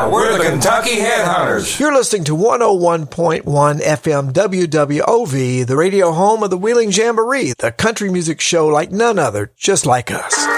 Yeah, we're the Kentucky Headhunters. You're listening to 101.1 FM WWOV, the radio home of the Wheeling Jamboree, the country music show like none other, just like us.